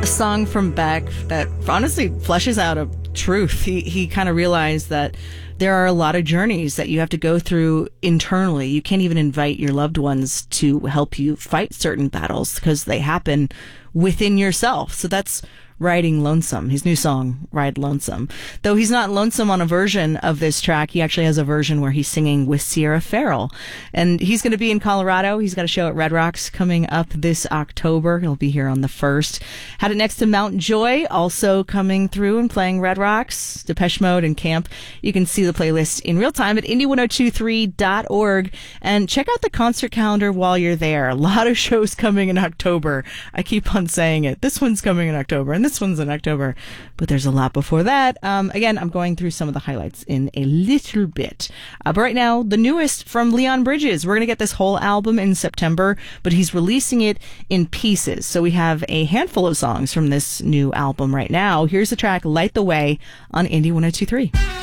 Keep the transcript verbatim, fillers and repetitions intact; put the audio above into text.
song from Beck that honestly fleshes out a truth. He he kind of realized that there are a lot of journeys that you have to go through internally. You can't even invite your loved ones to help you fight certain battles because they happen within yourself. So that's Riding Lonesome, his new song, Ride Lonesome. Though he's not lonesome on a version of this track, he actually has a version where he's singing with Sierra Farrell. And he's going to be in Colorado. He's got a show at Red Rocks coming up this October. He'll be here on the first. Had it next to Mount Joy, also coming through and playing Red Rocks, Depeche Mode, and Camp. You can see the playlist in real time at indie ten twenty-three dot org. And check out the concert calendar while you're there. A lot of shows coming in October. I keep on saying it. This one's coming in October, and this one's in October, but there's a lot before that. Um, again, I'm going through some of the highlights in a little bit. Uh, but right now, the newest from Leon Bridges. We're going to get this whole album in September, but he's releasing it in pieces. So we have a handful of songs from this new album right now. Here's the track Light the Way on Indie ten twenty-three.